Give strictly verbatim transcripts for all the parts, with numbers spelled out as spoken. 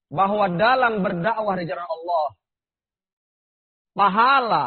bahwa dalam berdakwah di jalan Allah, pahala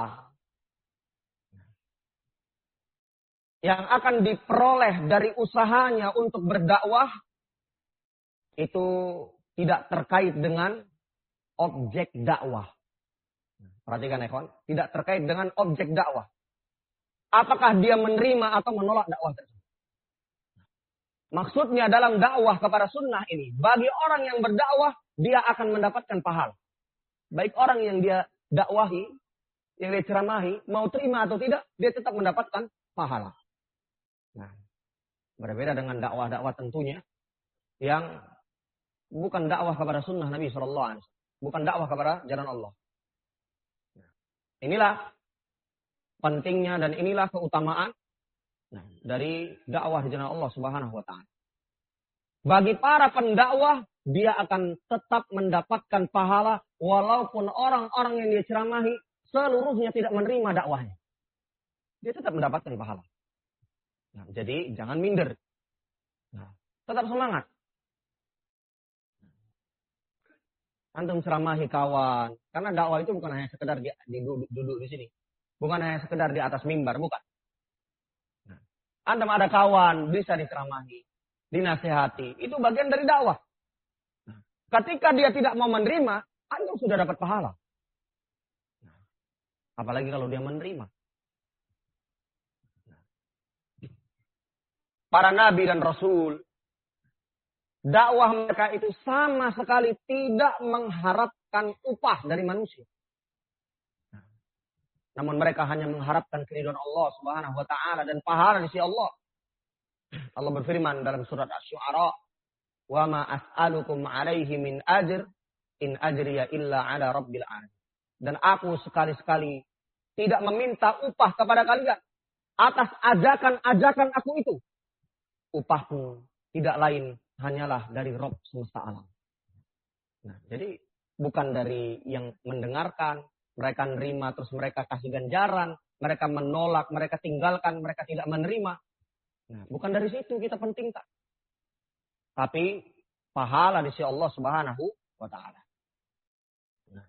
yang akan diperoleh dari usahanya untuk berdakwah itu tidak terkait dengan objek dakwah. Perhatikan ya kawan, tidak terkait dengan objek dakwah. Apakah dia menerima atau menolak dakwah tersebut? Maksudnya dalam dakwah kepada sunnah ini, bagi orang yang berdakwah, dia akan mendapatkan pahala. Baik orang yang dia dakwahi, yang dia ceramahi, mau terima atau tidak, dia tetap mendapatkan pahala. Nah, berbeda dengan dakwah-dakwah tentunya yang bukan dakwah kepada sunnah Nabi shallallahu alaihi wasallam, bukan dakwah kepada jalan Allah. Nah, inilah pentingnya dan inilah keutamaan nah, dari dakwah di jalan Allah Subhanahu wa taala. Bagi para pendakwah, dia akan tetap mendapatkan pahala walaupun orang-orang yang dia ceramahi seluruhnya tidak menerima dakwahnya. Dia tetap mendapatkan pahala. Nah, jadi jangan minder. Nah, tetap semangat. Antum ceramahi kawan. Karena dakwah itu bukan hanya sekedar di, di, duduk, duduk di sini. Bukan hanya sekedar di atas mimbar. Bukan. Nah, antum ada kawan. Bisa diceramahi. Dinasehati. Itu bagian dari dakwah. Nah, ketika dia tidak mau menerima. Antum sudah dapat pahala. Nah, apalagi kalau dia menerima. Para nabi dan rasul, dakwah mereka itu sama sekali tidak mengharapkan upah dari manusia. Namun mereka hanya mengharapkan keridhaan Allah Subhanahu wa taala dan pahala di sisi Allah. Allah berfirman dalam surat Asy-Syu'ara, "Wa ma as'alukum 'alaihi min ajr in ajriya illa 'ala rabbil 'alamin." Dan aku sekali-sekali tidak meminta upah kepada kalian atas ajakan-ajakan aku itu. Upahku tidak lain hanyalah dari Rabb semesta alam. Nah, jadi bukan dari yang mendengarkan, mereka nerima terus mereka kasih ganjaran, mereka menolak, mereka tinggalkan, mereka tidak menerima. Nah, bukan dari situ kita penting tak. Tapi pahala di sisi Allah Subhanahu wa taala. Nah.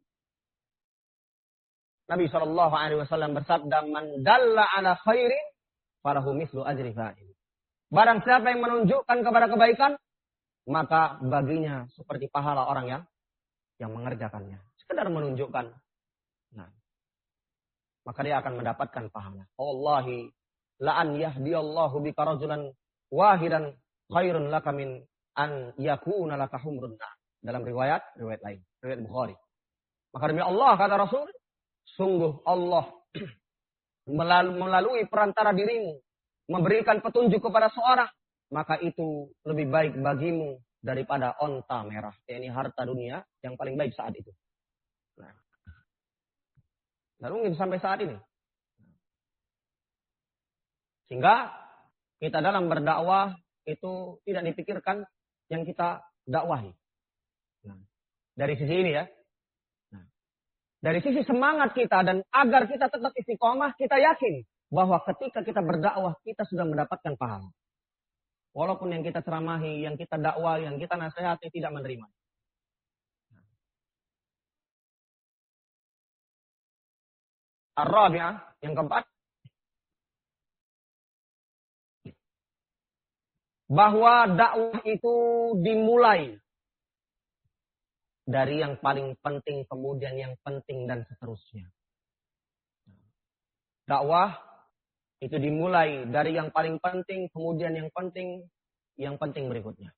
Nabi shallallahu alaihi wasallam bersabda, "Man dalla ala khairin falahu mislu ajri fa'il." Barang siapa yang menunjukkan kepada kebaikan, maka baginya seperti pahala orang yang yang mengerjakannya. Sekedar menunjukkan. Nah, maka dia akan mendapatkan pahala. Wallahi la an yahdiyallahu bika rajulan wahidan khairun laka min an yakuna laka humrun na'am. Dalam riwayat riwayat lain, riwayat Bukhari. Maka demi Allah kata Rasul, sungguh Allah melalui perantara dirimu memberikan petunjuk kepada seorang, maka itu lebih baik bagimu daripada onta merah. Ini harta dunia yang paling baik saat itu. Nah, dan mungkin sampai saat ini. Sehingga kita dalam berdakwah itu tidak dipikirkan yang kita dakwahi. Nah, dari sisi ini ya. Nah, dari sisi semangat kita dan agar kita tetap istiqomah, kita yakin bahwa ketika kita berdakwah, kita sudah mendapatkan pahala. Walaupun yang kita ceramahi, yang kita dakwah, yang kita nasihati tidak menerima. Ar-rabi'ah, yang keempat. Bahwa dakwah itu dimulai dari yang paling penting, kemudian yang penting, dan seterusnya. Dakwah itu dimulai dari yang paling penting, kemudian yang penting, yang penting berikutnya.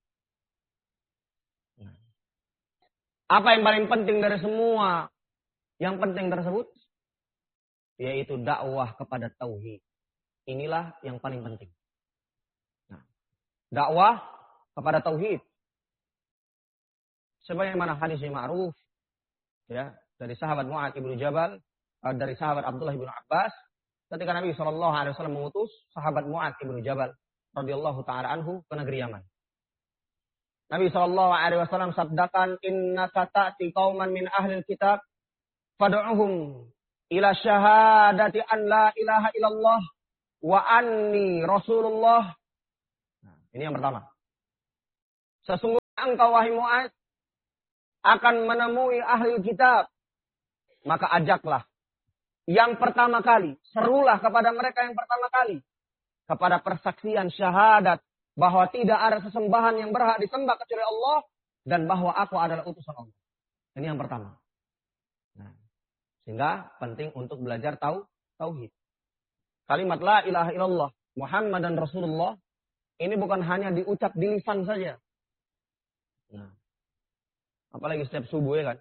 Apa yang paling penting dari semua yang penting tersebut? Yaitu dakwah kepada tauhid. Inilah yang paling penting. Nah, dakwah kepada tauhid. Sebagaimana hadis yang ma'ruf ya, dari sahabat Mu'adz bin Jabal, dari sahabat Abdullah bin Abbas, ketika Nabi shallallahu alaihi wasallam mengutus sahabat Mu'adz bin Jabal radhiyallahu taala anhu ke negeri Yaman. Nabi shallallahu alaihi wasallam sabdakan, "Innaka ta'ti qauman min ahlil kitab fad'uhum ila syahadati an la ilaha illallah wa anni rasulullah." Nah, ini yang pertama. Sesungguhnya engkau wahai Mu'adz akan menemui ahli kitab, maka ajaklah. Yang pertama kali, serulah kepada mereka yang pertama kali. Kepada persaksian syahadat. Bahwa tidak ada sesembahan yang berhak disembah kecuali Allah. Dan bahwa aku adalah utusan Allah. Ini yang pertama. Nah, sehingga penting untuk belajar tahu tauhid. Kalimat la ilaha illallah Muhammad dan Rasulullah. Ini bukan hanya diucap di lisan saja. Nah, apalagi setiap subuh ya kan.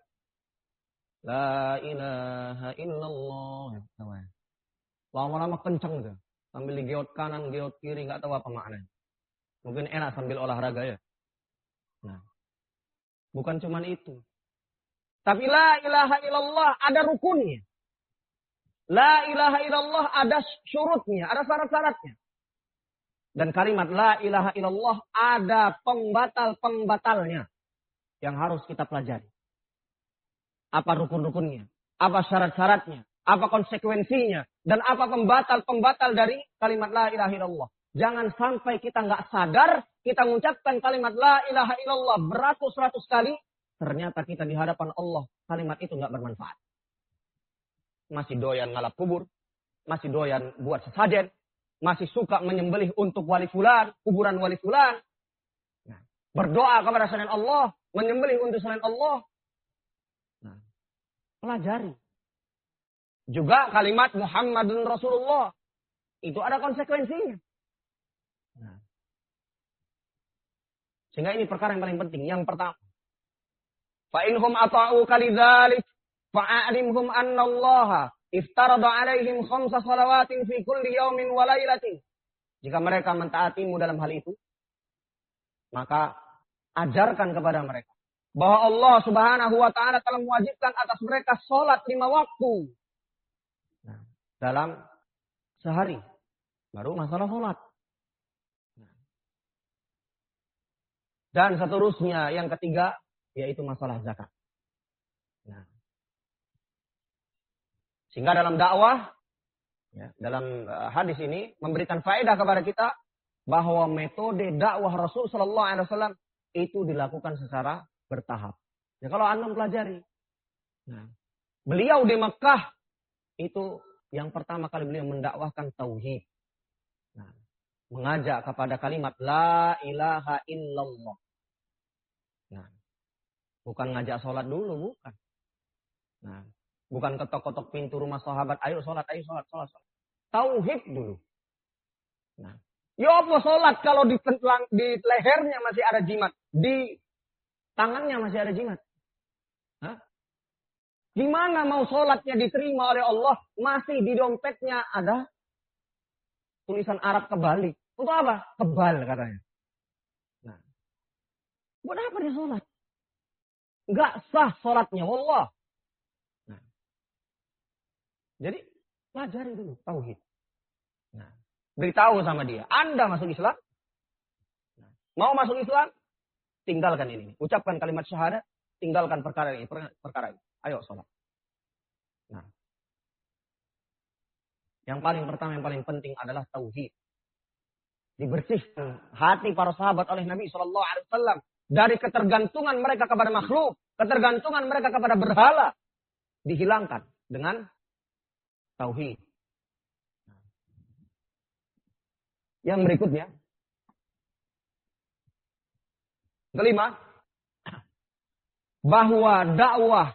La ilaha illallah. Lama-lama kenceng gitu. Sambil digeot kanan, geot kiri. Nggak tahu apa maknanya. Mungkin enak sambil olahraga ya. Nah, bukan cuman itu. Tapi la ilaha illallah ada rukunnya. La ilaha illallah ada syurutnya. Ada syarat-syaratnya. Dan kalimat la ilaha illallah ada pembatal-pembatalnya. Yang harus kita pelajari. Apa rukun-rukunnya? Apa syarat-syaratnya? Apa konsekuensinya? Dan apa pembatal-pembatal dari kalimat la ilaha illallah? Jangan sampai kita nggak sadar, kita mengucapkan kalimat la ilaha illallah beratus-ratus kali. Ternyata kita di hadapan Allah, kalimat itu nggak bermanfaat. Masih doyan ngalap kubur. Masih doyan buat sesajen. Masih suka menyembelih untuk wali fulan, kuburan wali fulan. Nah, berdoa kepada selain Allah, menyembelih untuk selain Allah. Nah, pelajari. Juga kalimat Muhammadun Rasulullah. Itu ada konsekuensinya. Nah, sehingga ini perkara yang paling penting. Yang pertama. Fa'inhum ata'uka lidzalik fa'alimhum anna allaha iftarada alaihim khamsa salawatin fi kulli yaumin wa lailatin. Jika mereka mentaatimu dalam hal itu, maka ajarkan kepada mereka bahwa Allah Subhanahu wa taala telah mewajibkan atas mereka salat lima waktu. Nah, dalam sehari. Baru masalah salat. Dan seterusnya yang ketiga yaitu masalah zakat. Nah, sehingga dalam dakwah, ya, dalam hadis ini memberikan faedah kepada kita bahwa metode dakwah Rasul Sallallahu Alaihi Wasallam itu dilakukan secara bertahap. Ya, kalau anda pelajari, nah, beliau di Mekah itu yang pertama kali beliau mendakwahkan tauhid, nah, mengajak kepada kalimat la ilaha illallah. Nah, bukan ngajak sholat dulu, bukan. Nah, bukan ketok-ketok pintu rumah sahabat, ayo sholat, ayo sholat, sholat, sholat. Tauhid dulu. Nah, ya apa sholat kalau di, di lehernya masih ada jimat, di tangannya masih ada jimat? Hah? Gimana mau sholatnya diterima oleh Allah, masih di dompetnya ada tulisan Arab kebalik. Untuk apa? Kebal katanya. Nah, buat apa dia sholat? Enggak sah sholatnya, wallah. Nah, jadi pelajari dulu tauhid. Nah, beritahu sama dia, Anda masuk Islam. Nah, mau masuk Islam, tinggalkan ini. Ucapkan kalimat syahadat, tinggalkan perkara ini, perkara ini. Ayo sholat. Nah, yang paling pertama, yang paling penting adalah tauhid. Dibersihkan hati para sahabat oleh Nabi Shallallahu Alaihi Wasallam dari ketergantungan mereka kepada makhluk, ketergantungan mereka kepada berhala, dihilangkan dengan tauhid. Yang berikutnya, kelima, bahwa dakwah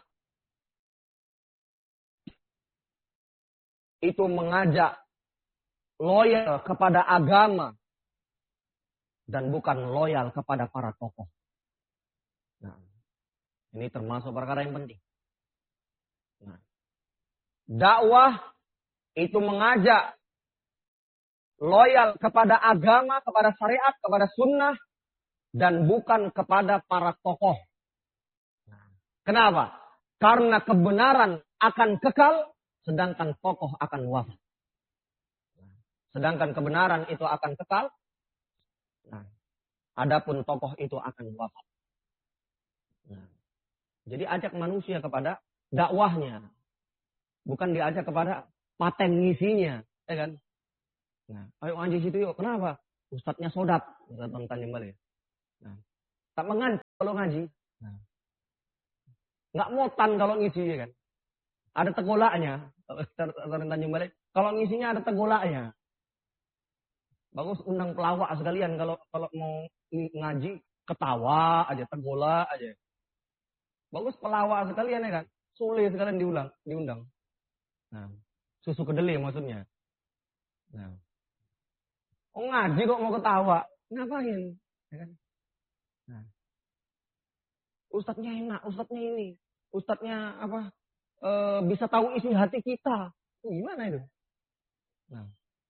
itu mengajak loyal kepada agama dan bukan loyal kepada para tokoh. Nah, ini termasuk perkara yang penting. Nah, dakwah itu mengajak loyal kepada agama, kepada syariat, kepada sunnah, dan bukan kepada para tokoh. Nah, kenapa? Karena kebenaran akan kekal, sedangkan tokoh akan wafat. Sedangkan kebenaran itu akan kekal, nah, adapun tokoh itu akan wafat. Nah, jadi ajak manusia kepada dakwahnya, bukan diajak kepada paten ngisinya, ya kan? Nah, ayo ngaji situ yuk. Kenapa? Ustadznya sodap, Ustadz Tanjung Balai. Nah, tak mengancam kalau ngaji. Nah, Nggak motan kalau ngisi kan. Ada tegolaknya. Orang Tanjung Balai. Kalau ngisinya ada tegolaknya. Bagus undang pelawak sekalian kalau kalau mau ngaji ketawa aja, tegolak aja. Bagus pelawak sekalian ya kan. Sulit sekalian diulang, diundang. Nah, susu kedelai maksudnya. Nah. Oh ngaji kok mau ketawa. Ngapain? Ya kan? Nah. Ustadznya enak, ustadznya ini. Ustadznya apa? E, bisa tahu isi hati kita. Gimana itu? Nah.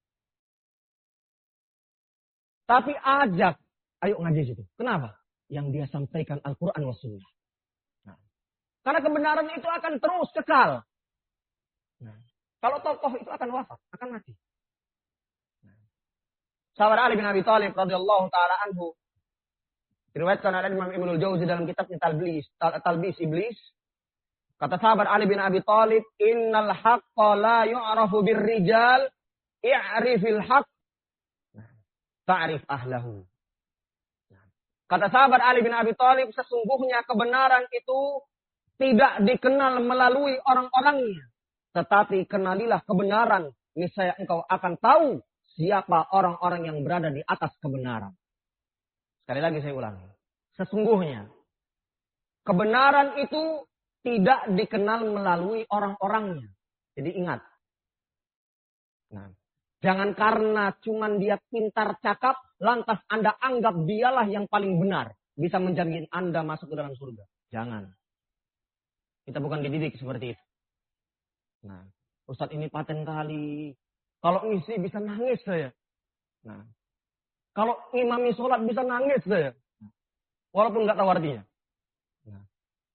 Tapi ajak, ayo ngaji situ. Kenapa? Yang dia sampaikan Al-Quran wa Sunnah. Nah. Karena kebenaran itu akan terus kekal. Nah. Kalau tokoh itu akan wafat, akan mati. Nah. Sahabat Ali bin Abi Thalib radhiyallahu taala anhu diriwayatkan oleh Imam Ibnul Jauzi dalam kitabnya Talbis, Talbis Iblis. Kata sahabat Ali bin Abi Thalib, "Innal haqqa la yu'rafu birrijal, i'rifil haqq ta'rif ahlahu." Kata sahabat Ali bin Abi Thalib, sesungguhnya kebenaran itu tidak dikenal melalui orang-orangnya. Tetapi kenalilah kebenaran, niscaya engkau akan tahu siapa orang-orang yang berada di atas kebenaran. Sekali lagi saya ulangi. Sesungguhnya kebenaran itu tidak dikenal melalui orang-orangnya. Jadi ingat. Nah, jangan karena cuman dia pintar cakap, lantas Anda anggap dialah yang paling benar. Bisa menjamin Anda masuk ke dalam surga. Jangan. Kita bukan dididik seperti itu. Nah, Ustadz ini paten kali. Kalau ngisi bisa nangis saya. Nah, kalau imami sholat bisa nangis saya. Walaupun nggak tahu artinya. Nah.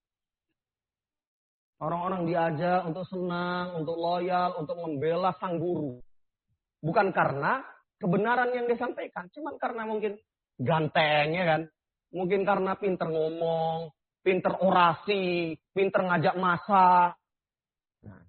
Orang-orang diajak untuk senang, untuk loyal, untuk membela sang guru. Bukan karena kebenaran yang disampaikan. Cuma karena mungkin gantengnya kan. Mungkin karena pinter ngomong, pinter orasi, pinter ngajak masa. Nah.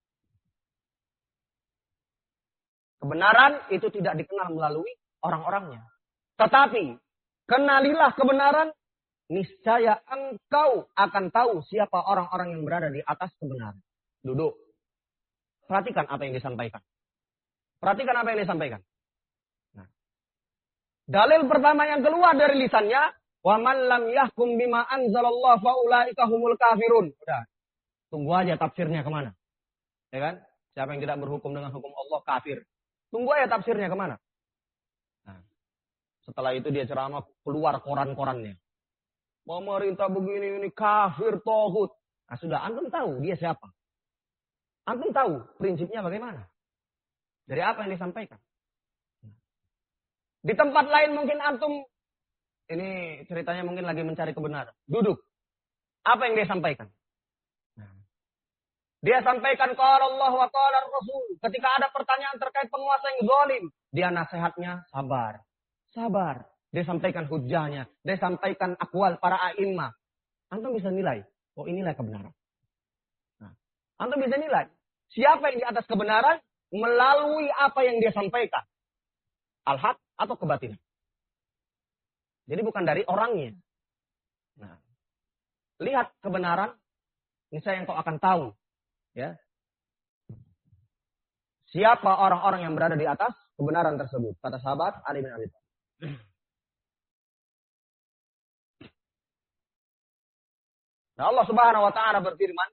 Kebenaran itu tidak dikenal melalui orang-orangnya. Tetapi, kenalilah kebenaran, niscaya engkau akan tahu siapa orang-orang yang berada di atas kebenaran. Duduk. Perhatikan apa yang disampaikan. Perhatikan apa yang disampaikan. Nah. Dalil pertama yang keluar dari lisannya, wa man lam yahkum bima anzalallah fa ulaika humul kafirun. Udah. Tunggu aja tafsirnya kemana. Ya kan? Siapa yang tidak berhukum dengan hukum Allah kafir. Tunggu aja tafsirnya kemana. Nah, setelah itu dia ceramah keluar koran-korannya. Pemerintah begini ini kafir tohut. Nah sudah antum tahu dia siapa. Antum tahu prinsipnya bagaimana. Dari apa yang disampaikan. Di tempat lain mungkin antum. Ini ceritanya mungkin lagi mencari kebenaran. Duduk. Apa yang dia sampaikan. Dia sampaikan qala Allah wa qala Rasul. Ketika ada pertanyaan terkait penguasa yang zalim, dia nasihatnya sabar. Sabar. Dia sampaikan hujahnya, dia sampaikan akwal para a'immah. Antum bisa nilai, oh inilah kebenaran. Nah, antum bisa nilai siapa yang di atas kebenaran melalui apa yang dia sampaikan. Al-haq atau kebatilan. Jadi bukan dari orangnya. Nah, lihat kebenaran, niscaya engkau akan tahu. Ya. Siapa orang-orang yang berada di atas kebenaran tersebut? Kata sahabat Ali bin Abi Thalib. Nah, Allah Subhanahu wa taala berfirman,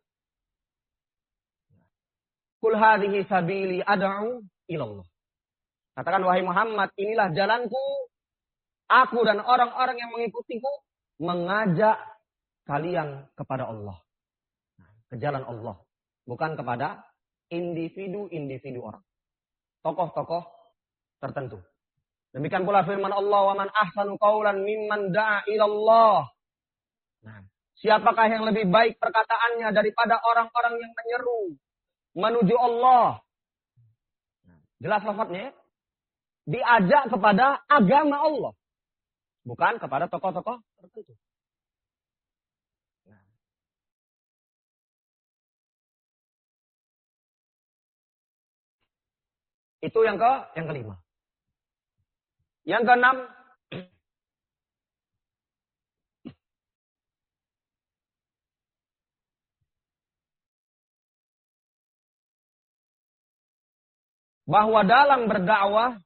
"Qul hadhihi sabili ad'u ila Allah." Katakan wahai Muhammad, inilah jalanku, aku dan orang-orang yang mengikutiku mengajak kalian kepada Allah. Ke jalan Allah. Bukan kepada individu-individu orang. Tokoh-tokoh tertentu. Demikian pula firman Allah, "Wa man ahsanu qawlan mimman da'a ila Allah." Nah, siapakah yang lebih baik perkataannya daripada orang-orang yang menyeru menuju Allah? Nah, jelas lafadznya. Diajak kepada agama Allah. Bukan kepada tokoh-tokoh tertentu. Itu yang ke yang kelima. Yang keenam, bahwa dalam berdakwah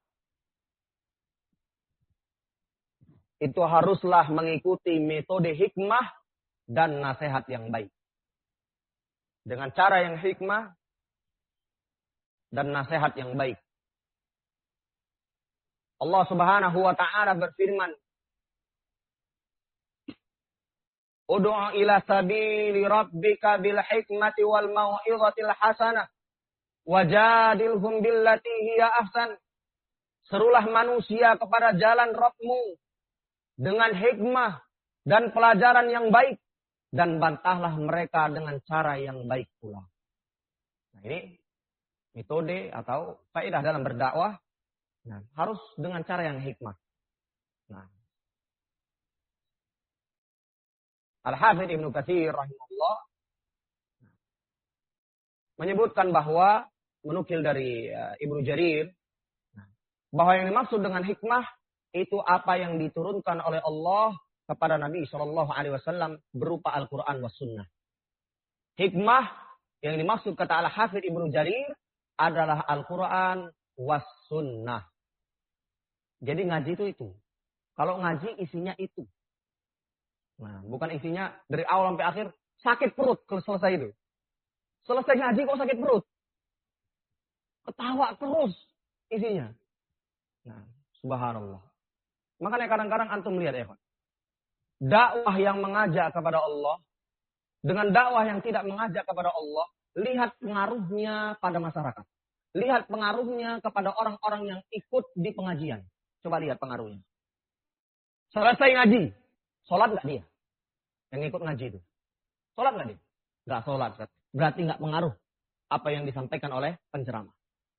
itu haruslah mengikuti metode hikmah dan nasihat yang baik. Dengan cara yang hikmah dan nasihat yang baik. Allah Subhanahu wa taala berfirman, "Ud'u ila sabili rabbika bil hikmati wal mau'izatil hasanah wajadilhum billati hiya ahsan." Serulah manusia kepada jalan Rabb-Mu dengan hikmah dan pelajaran yang baik, dan bantahlah mereka dengan cara yang baik pula. Nah, ini metode atau faedah dalam berdakwah. Nah, harus dengan cara yang hikmah. Nah, Al-Hafidz Ibnu Katsir rahimahullah menyebutkan bahwa, menukil dari uh, Ibnu Jarir, bahwa yang dimaksud dengan hikmah itu apa yang diturunkan oleh Allah kepada Nabi shallallahu alaihi wasallam berupa Al-Quran was sunnah. Hikmah yang dimaksud kata Al-Hafidz Ibnu Jarir adalah Al-Quran was sunnah. Jadi ngaji itu itu. Kalau ngaji isinya itu. Nah, bukan isinya dari awal sampai akhir sakit perut kalau selesai itu. Selesai ngaji kok sakit perut. Ketawa terus isinya. Nah, subhanallah. Makanya kadang-kadang antum lihat ya, Pak. Dakwah yang mengajak kepada Allah dengan dakwah yang tidak mengajak kepada Allah, lihat pengaruhnya pada masyarakat. Lihat pengaruhnya kepada orang-orang yang ikut di pengajian. Coba lihat pengaruhnya. Selesai ngaji, sholat nggak dia? Yang ikut ngaji itu. Sholat nggak dia? Nggak sholat. Berarti nggak pengaruh apa yang disampaikan oleh penceramah.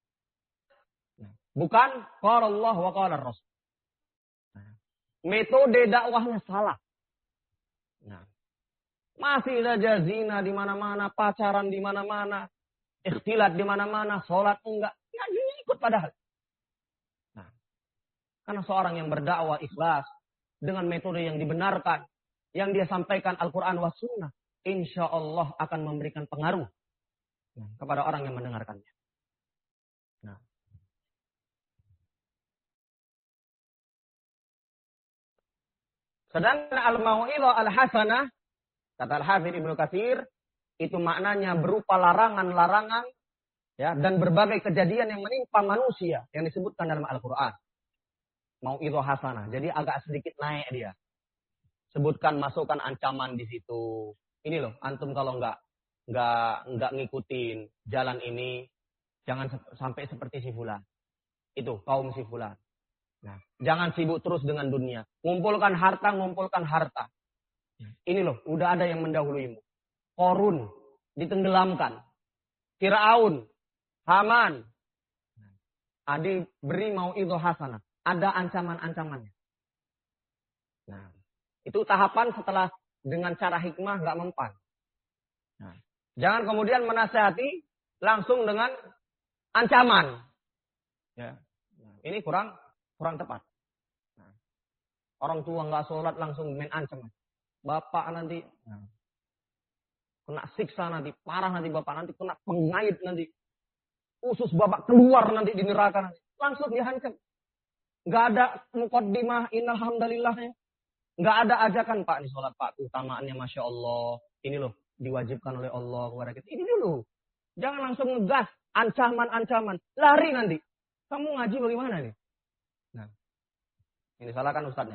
Bukan qala Allah wa qala Rasul. Metode dakwahnya salah. Nah, masih saja zina di mana-mana, pacaran di mana-mana, ikhtilat di mana-mana, sholat enggak. Ngajinya ikut padahal. Nah, karena seorang yang berdakwah ikhlas dengan metode yang dibenarkan, yang dia sampaikan Al-Quran was sunnah, insya Allah akan memberikan pengaruh kepada orang yang mendengarkannya. Nah, sedangkan al-mau'izah al-hasanah, kata Al-Hafidz Ibnu Katsir, itu maknanya berupa larangan-larangan ya, dan berbagai kejadian yang menimpa manusia yang disebutkan dalam Al-Quran. Mau'izah hasanah. Jadi agak sedikit naik dia. Sebutkan, masukkan ancaman di situ. Ini loh, antum kalau nggak nggak nggak ngikutin jalan ini, jangan sampai seperti si fulan. Itu kaum si fulan. Nah, jangan sibuk terus dengan dunia. Ngumpulkan harta, ngumpulkan harta. Ini loh, udah ada yang mendahuluimu. Korun ditenggelamkan. Firaun, Haman. Adi beri mau'izah hasanah. Ada ancaman-ancamannya. Nah, itu tahapan setelah dengan cara hikmah nggak mempan. Nah, jangan kemudian menasihati langsung dengan ancaman. Ya, nah, ini kurang kurang tepat. Nah, orang tua nggak sholat langsung main ancaman. Bapak nanti nah, kena siksa nanti, parah nanti bapak nanti kena pengait nanti, usus bapak keluar nanti di neraka nanti. Langsung dihancam. Nggak ada muqaddimah innalhamdulillahnya. Nggak ada ajakan Pak, nih sholat Pak, keutamaannya Masya Allah. Ini loh, diwajibkan oleh Allah kepada kita. Ini dulu. Jangan langsung ngegas, ancaman-ancaman. Lari nanti. Kamu ngaji bagaimana nih? Nah, ini salahkan ustadznya.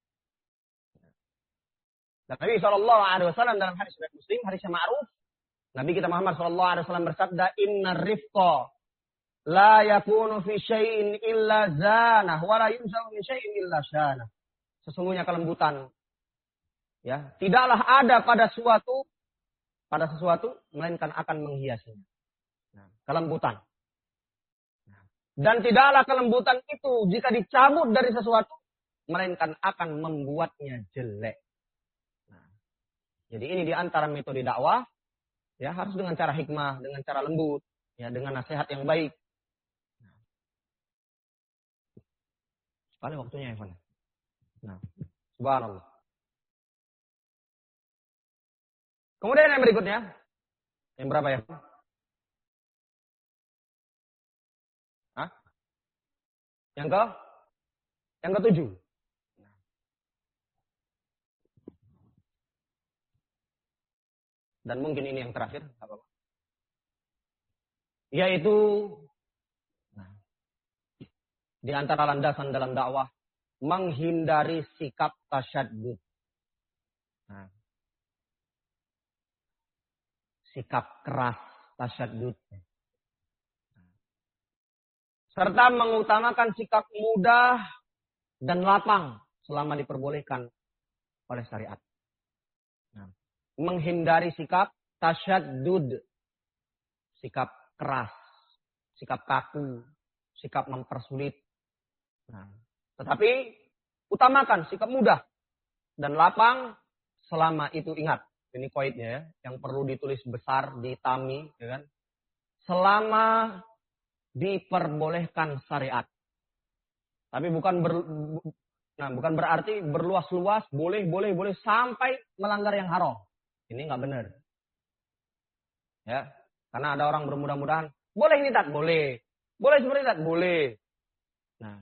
Dan Nabi shallallahu alaihi wasallam dalam hadis riwayat Muslim, hadis yang ma'ruf, Nabi kita Muhammad shallallahu alaihi wasallam bersabda, "Inna rifqa la yakunu fi syai'in illa zanah, wa la yunzau min syai'in illa syanah." Sesungguhnya kelembutan ya, tidaklah ada pada suatu pada sesuatu melainkan akan menghiasinya. Nah, kelembutan. Dan tidaklah kelembutan itu jika dicabut dari sesuatu melainkan akan membuatnya jelek. Nah, jadi ini diantara metode dakwah ya, harus dengan cara hikmah, dengan cara lembut, ya, dengan nasihat yang baik. Nah, sekali waktunya Evan. Nah, subhanallah. Kemudian yang berikutnya, yang berapa ya? Yang ke yang ketujuh. Dan mungkin ini yang terakhir, yaitu di antara landasan dalam dakwah menghindari sikap tasyadud. Nah, sikap keras tasyadud. Serta mengutamakan sikap mudah dan lapang selama diperbolehkan oleh syariat. Nah, menghindari sikap tasyadud, sikap keras, sikap kaku, sikap mempersulit. Nah, tetapi utamakan sikap mudah dan lapang selama itu, ingat, ini koidnya ya, yang perlu ditulis besar di tami, ya kan? Selama diperbolehkan syariat. Tapi bukan ber, nah, bukan berarti berluas-luas, boleh, boleh, boleh sampai melanggar yang haram. Ini nggak benar. Ya, karena ada orang bermudah-mudahan, boleh ini tak boleh, boleh seperti tak boleh. Nah,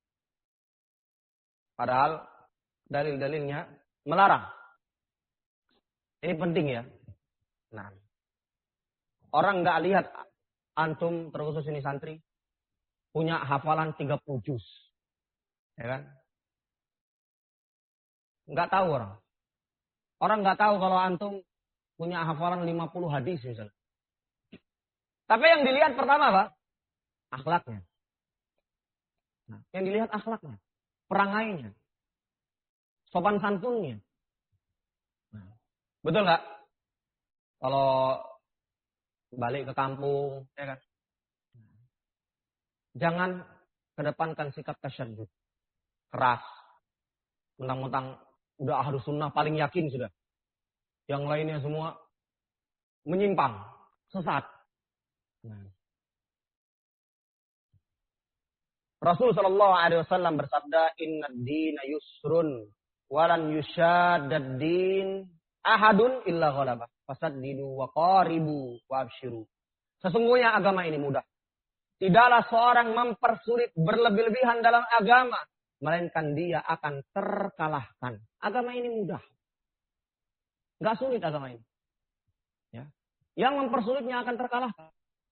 padahal dalil-dalilnya melarang. Ini penting ya. Nah, orang nggak lihat antum, terkhusus ini santri, punya hafalan tiga puluh juz. Ya kan? Nggak tahu orang. Orang nggak tahu kalau antum punya hafalan lima puluh hadis misalnya. Tapi yang dilihat pertama apa? Akhlaknya. Nah, yang dilihat akhlaknya. Perangainya. Sopan santunnya. Nah, betul nggak? Kalau balik ke kampung, ya kan? Jangan kedepankan sikap tasyadud. Keras. Mentang-mentang udah ahlus sunnah paling yakin sudah. Yang lainnya semua menyimpang, sesat. Nah. Rasul Shallallahu Alaihi Wasallam bersabda, Inna dina yusrun, walan yushadad din ahadun illa ghalabah. Fasaddidu wa qaribu wa abshiru. Sesungguhnya agama ini mudah. Tidaklah seorang mempersulit berlebih-lebihan dalam agama, melainkan dia akan terkalahkan. Agama ini mudah. Gak sulit agama ini. Ya. Yang mempersulitnya akan terkalahkan.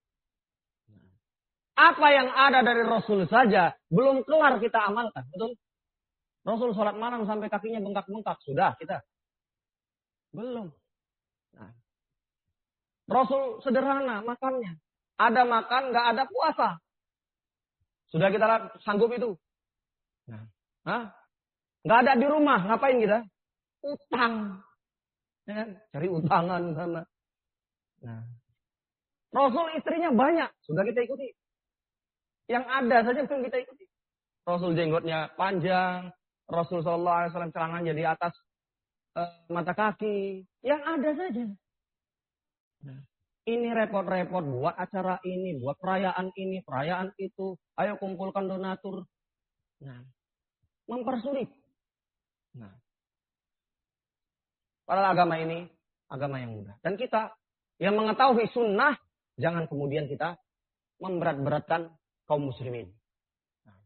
Apa yang ada dari Rasul saja belum kelar kita amalkan. Betul? Rasul sholat malam sampai kakinya bengkak-bengkak. Sudah kita. Belum. Nah. Rasul sederhana makannya. Ada makan, gak ada puasa. Sudah kita sanggup itu. Nah. Hah? Gak ada di rumah. Ngapain kita? Utang. Ya, cari utangan sana. Nah. Rasul istrinya banyak. Sudah kita ikuti. Yang ada saja belum kita ikuti. Rasul jenggotnya panjang. Rasul Shallallahu Alaihi Wasallam celananya di atas uh, mata kaki. Yang ada saja. Nah. Ini repot-repot buat acara ini, buat perayaan ini, perayaan itu. Ayo kumpulkan donatur. Nah, mempersulit. Nah, padahal agama ini agama yang mudah. Dan kita yang mengetahui sunnah, jangan kemudian kita memberat-beratkan kaum muslimin. Nah,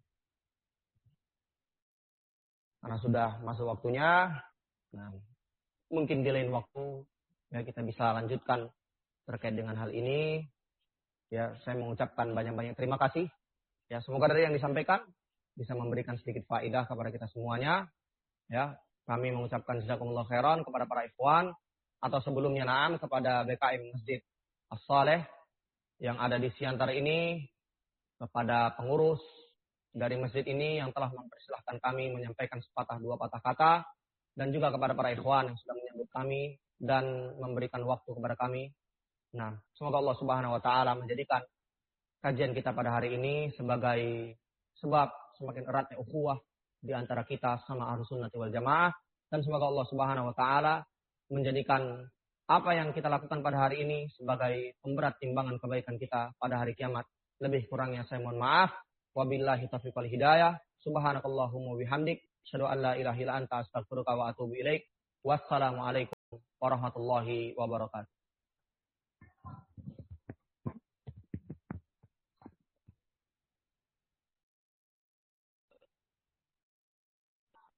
karena sudah masuk waktunya, nah, mungkin di lain waktu ya kita bisa lanjutkan terkait dengan hal ini. Ya, saya mengucapkan banyak-banyak terima kasih. Ya, semoga dari yang disampaikan bisa memberikan sedikit faedah kepada kita semuanya. Ya, kami mengucapkan jazakumullah khairan kepada para ikhwan atau sebelumnya na'am kepada B K M Masjid As-Saleh yang ada di Siantar ini, kepada pengurus dari masjid ini yang telah mempersilahkan kami menyampaikan sepatah dua patah kata, dan juga kepada para ikhwan yang sudah menyambut kami dan memberikan waktu kepada kami. Nah, semoga Allah Subhanahu wa taala menjadikan kajian kita pada hari ini sebagai sebab semakin eratnya ukhuwah di antara kita sama Ahlus Sunnah wal Jamaah, dan semoga Allah Subhanahu wa taala menjadikan apa yang kita lakukan pada hari ini sebagai pemberat timbangan kebaikan kita pada hari kiamat. Lebih kurangnya saya mohon maaf. Wabillahi taufiq wal hidayah. Subhanakallahumma bihamdik, asyhadu an la ilaha illa anta, astaghfiruka wa atubu ilaik. Wassalamualaikum warahmatullahi wabarakatuh.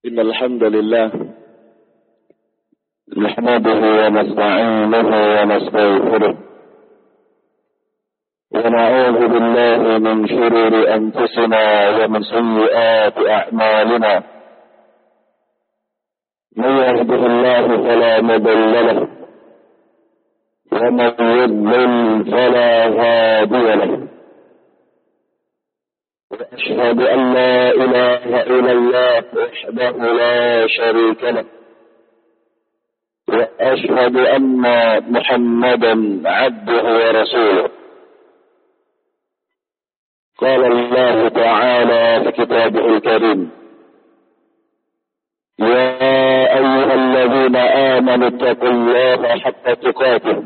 إن الحمد لله نحمده ونستعينه ونستغفره ونعوذ بالله من شرور أنفسنا ومن سيئات أعمالنا من يهده الله فلا مضل له ومن يضلل فلا هادي له وأشهد أن لا إله إلا الله وحده لا شريك له وأشهد أن محمدا عبده ورسوله. قال الله تعالى في كتابه الكريم: يا أيها الذين آمنوا اتقوا الله حق تقاته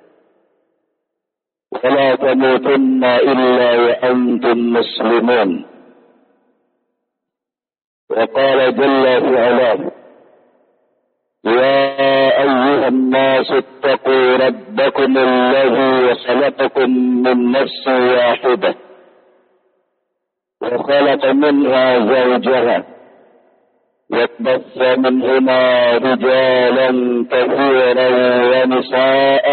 ولا تموتن إلا وأنتم مسلمون. وقال جل في علاه: يا أيها الناس اتقوا ربكم الذي خلقكم من نفس واحدة وخلق منها زوجها وبث منهما رجالا كثيرا ونساء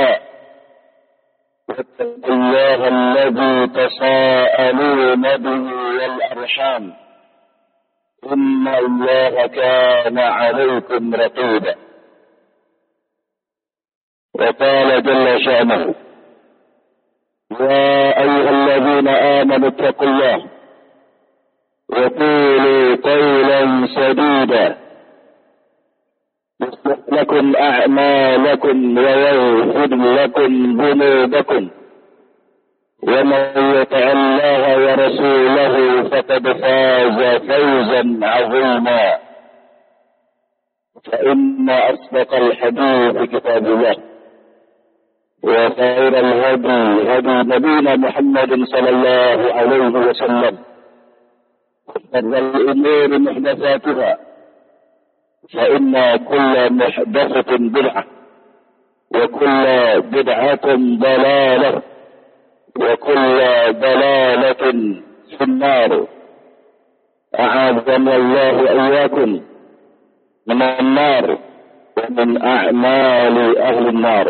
واتقوا الله الذي تساءلون به والأرحام إن الله كان عليكم رقيبا. وقال جل شأنه: يا أيها الذين آمنوا اتقوا الله وقولوا قولا سديدا يصلح لكم أعمالكم ويغفر لكم ذنوبكم ومن يطع الله ورسوله فقد فاز فوزا عظيما. فإن أصدق الحديث كتاب الله وخير الهدي هدي نبينا محمد صلى الله عليه وسلم وشر الأمور محدثاتها فإن كل محدثة بدعة وكل بدعة ضلالة وكل ضلالة في النار. أعاذنا الله وإياكم من النار ومن أعمال أهل النار.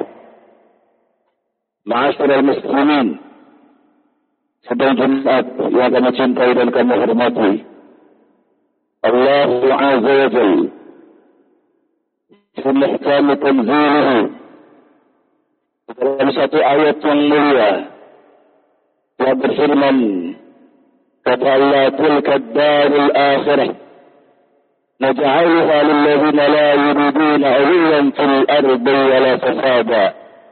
معاشر المسلمين, sedang Jumat yang kami cintai dan kami hormati, Allah Azza wa Jalla fi muhkam tanzilihi dalam satu ayat yang mulia telah berfirman, kata Allah, tilka ad-darul akhirah naj'aluha lil ladzina la yuriduna 'uluwan fil ardi wala fasada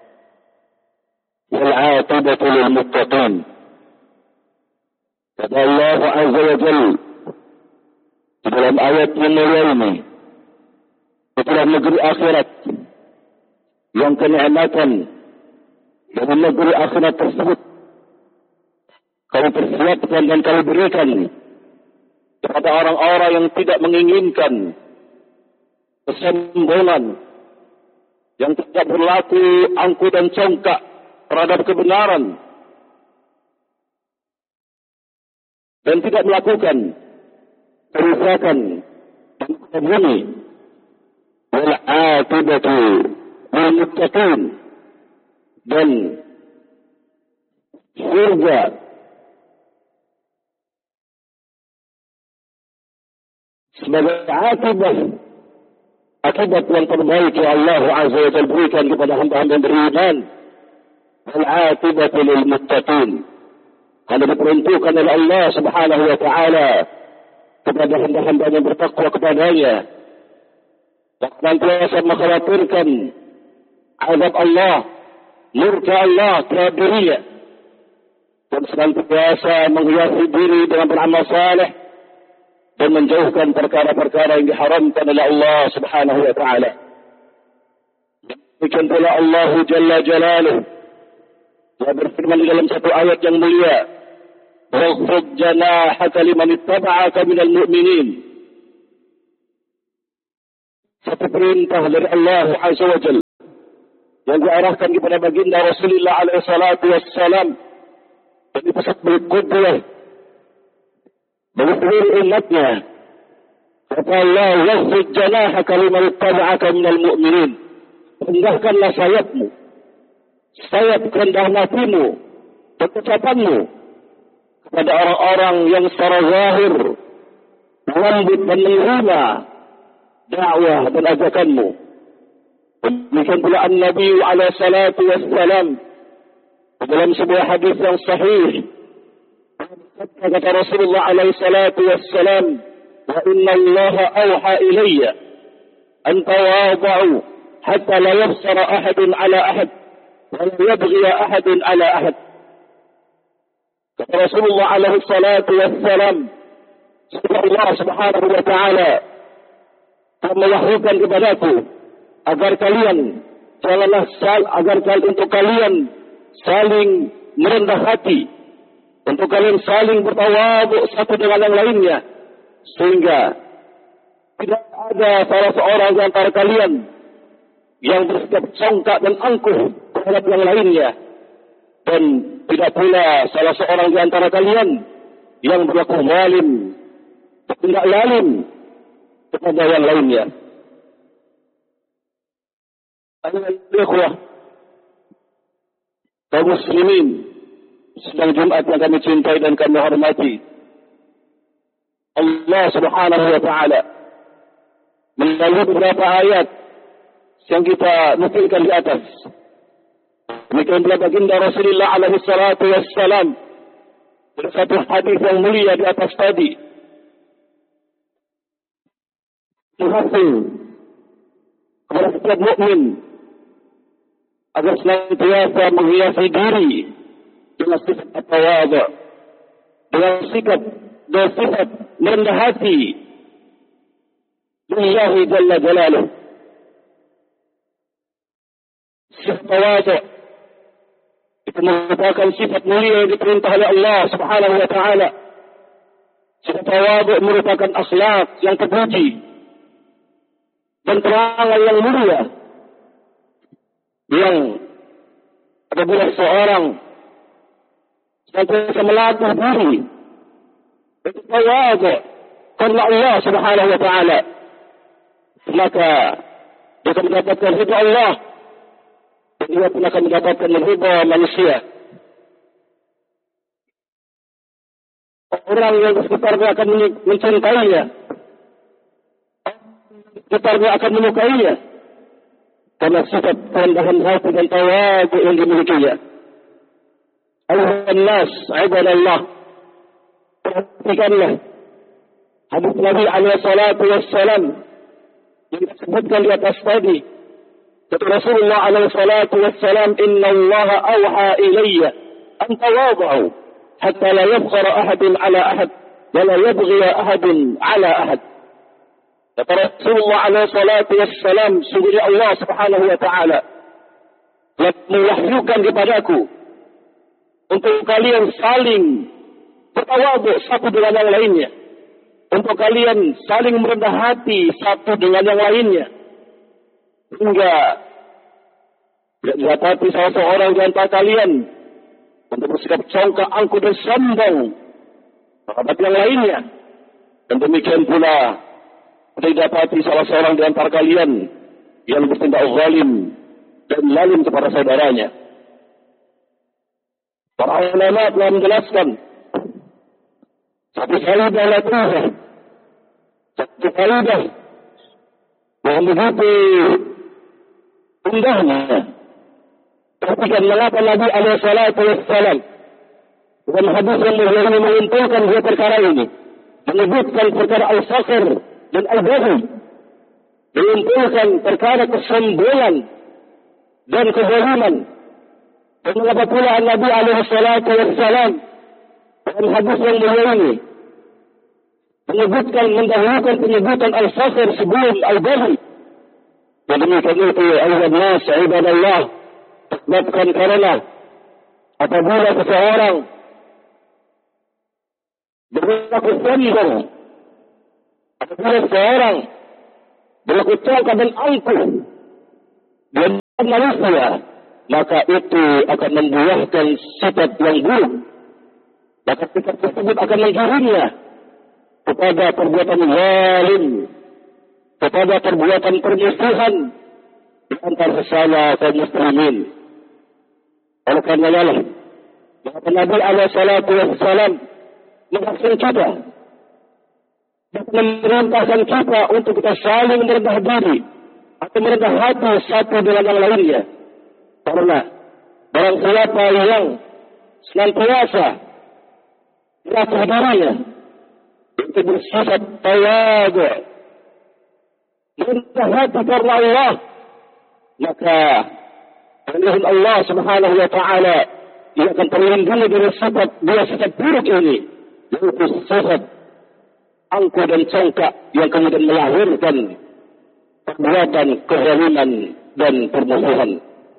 wal 'aqibatu lil muttaqin. Kata Allah Azza wa Jalla di dalam ayat yang mulia ini, itulah negeri akhirat yang kenikmatan dari negeri akhirat tersebut kami persiapkan dan kami berikan kepada orang-orang yang tidak menginginkan kesombongan, yang tidak berlaku angku dan congkak terhadap kebenaran dan tidak melakukan kerusakan dan kebuni. Wal aqibatu lil muttaqin, dan surga sebagai akibat akibat yang terbaik yang Allah Azza wa Jalla berikan kepada hamba-hamba yang beriman. Wal aqibatu lil muttaqin, hanya diperuntukkan oleh Allah Subhanahu wa taala kepada hamba-hamba yang bertakwa kepadanya, yang senantiasa mengkhawatirkan azab Allah, murka Allah terhadap dirinya, dan senantiasa menghiasi diri dengan beramal saleh dan menjauhkan perkara-perkara yang diharamkan oleh Allah Subhanahu wa taala. Demikian pula Allah Jalla Jalaluh telah berfirman dalam satu ayat yang mulia, "Waghfid janahaka liman ittaba'aka minal mu'minin." Satu perintah dari Allah Azza wa Jalla yang diarahkan kepada baginda Rasulullah alaihi salatu wassalam dan dipesan berikutnya bagi seluruh umatnya Kata Allah, "Wasfid janahaka liman ittaba'aka minal mu'minin." Rendahkanlah sayapmu, sayap kerendah hatimu, ucapanmu kepada orang-orang yang secara zahir melambut dan menerima dakwah dan ajakanmu. Demikian pula An-Nabi alaihi salatu wassalam dalam sebuah hadis yang sahih, kata Rasulullah alaihi salatu wassalam, "Wa inna Allah awha ilayya an tawada'u hatta la yabsara ahadun ala ahad wa la yabghi ahadun ala ahad." Kata Rasulullah alaihi salatu wassalam, Allah subhanahu wa ta'ala telah mewahyukan kepadaku agar kalian janganlah sal agar kalian untuk kalian saling merendah hati, untuk kalian saling bertawadhu satu dengan yang lainnya, sehingga tidak ada salah seorang di antara kalian yang bersikap congkak dan angkuh terhadap yang lainnya, dan tidak pula salah seorang di antara kalian yang berlaku zalim, tidak zalim kepada yang lainnya. Ayuhal ikhwah, kaum muslimin, sedang Jumat yang kami cintai dan kami hormati, Allah subhanahu wa ta'ala melalui beberapa ayat yang kita nukilkan di atas. Demikian pula baginda Rasulullah alaihi salatu wassalam dalam satu hadis yang mulia di atas tadi, menghasil kepada setiap mukmin agar senantiasa menghiasi diri dengan sifat tawadhu, dengan sikap dan sifat merendah hati lillahi jalla jalaluh. Sifat tawadhu itu merupakan sifat mulia yang diperintah oleh Allah subhanahu wa ta'ala. Sifat tawadhu merupakan akhlak yang terpuji dan terangan yang mulia, yang apabila seorang senantiasa melatih diri bertawadhu karena Allah subhanahu wa ta'ala, maka dia akan mendapatkan ridha Allah dan dia pun akan mendapatkan ridha manusia. Orang yang di sekitarnya akan mencintainya, sekitarnya akan menyukainya karena sifat kerendahan hati dan tawadhu yang dimilikinya. Ayuhan nas, ibadallah, perhatikanlah hadis Nabi alaihi salatu wassalam yang disebutkan di atas tadi. Kata Rasulullah alaihi salatu wassalam, "Inna Allah awha ilayya an tawadhu hatta la yabghara ahadun ala ahad wa la yabghi ahadun ala ahad." Kata Rasulullah alaihi salatu wassalam, sungguhnya Allah subhanahu wa ta'ala telah mewahyukan kepadaku untuk kalian saling bertawadhu satu dengan yang lainnya, untuk kalian saling merendah hati satu dengan yang lainnya, hingga tidak didapati salah seorang di antara kalian untuk bersikap congkak, angkuh dan sombong terhadap yang lainnya, dan demikian pula tidak didapati salah seorang di antara kalian yang bertindak zalim dan lalim kepada saudaranya. Para ulama telah menjelaskan satu faidah latifah, satu faidah yang begitu indahnya. Perhatikan mengapa Nabi alaihi salatu wassalam dalam hadis yang mulia ini mengumpulkan dua perkara ini, menyebutkan perkara al-fakhr dan al-baghi, mengumpulkan perkara kesombongan dan kezaliman. Dan mengapa pula Nabi alaihi salatu wassalam dalam hadis yang mulia ini menyebutkan, mendahulukan penyebutan al-fakhr sebelum al-baghi. Dan demikian itu, ayuhan nas, ibadallah, sebabkan karena apabila seseorang berlaku sombong, apabila seseorang berlaku congkak dan angkuh dan manusia, maka itu akan membuahkan sifat yang buruk. Maka sifat tersebut akan menggiringnya kepada perbuatan zalim, kepada perbuatan permusuhan di antara sesama kaum muslimin. Oleh karena Allah, Nabi alaihi salatu wassalam menghasilkan kita dan memerintahkan kita untuk kita saling merendah diri atau merendah hati satu dengan yang lainnya. Karena barang siapa yang senantiasa merasa dirinya untuk bersifat tawadu, merendah hati karena Allah, maka dengan Allah Subhanahu wa taala ia akan terlindungi dari sifat dua sifat buruk ini, yaitu sifat angkuh dan congkak yang kemudian melahirkan perbuatan kezaliman dan permusuhan.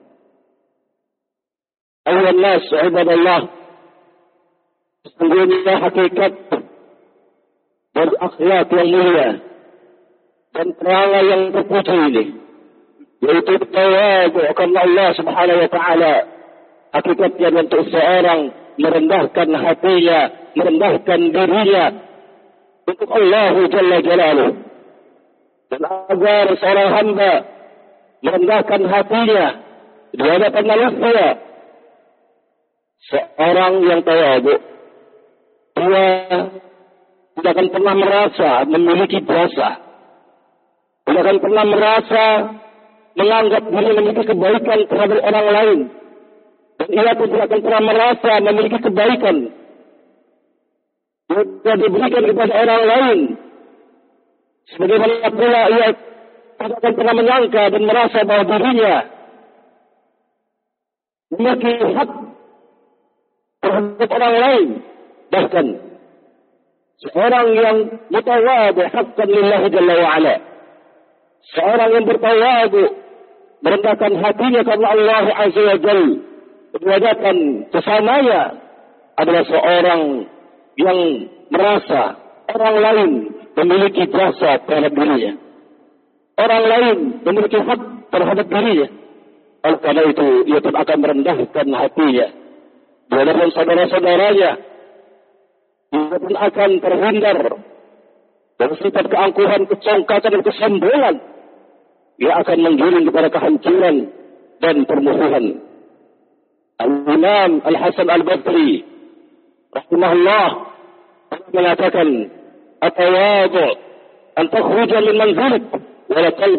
Ayuhan nas, ibadallah, sesungguhnya hakikat dari akhlak yang mulia dan perangai yang terpuji ini, yaitu tawadu karena Allah Subhanahu wa taala, hakikatnya untuk seorang merendahkan hatinya, merendahkan dirinya untuk Allah Jalla Jalaluh. Dan agar seorang hamba merendahkan hatinya di hadapan manusia, seorang yang tawadu, dia tidak akan pernah merasa memiliki jasa, tidak akan pernah merasa menganggap diri memiliki kebaikan terhadap orang lain, dan ia pun tidak akan pernah merasa memiliki kebaikan yang diberikan kepada orang lain. Sebagaimana pula ia tidak akan pernah menyangka dan merasa bahwa dirinya memiliki hak terhadap orang lain. Bahkan seorang yang mutawadu haqqan lillahi jalla wa ala, seorang yang bertawadu merendahkan hatinya karena Allah azza wa jalla, berhadapan sesamanya, adalah seorang yang merasa orang lain memiliki jasa terhadap dirinya, orang lain memiliki hak terhadap dirinya. Oleh karena itu ia pun akan merendahkan hatinya di hadapan saudara-saudaranya. Ia pun akan terhindar dari sifat keangkuhan, kecongkakan dan kesombongan. Ia akan menggiring kepada kehancuran dan permusuhan. Al-Imam Al-Hasan Al-Basri rahimahullah mengatakan, "At-tawadu an takhruja min manzilik wa la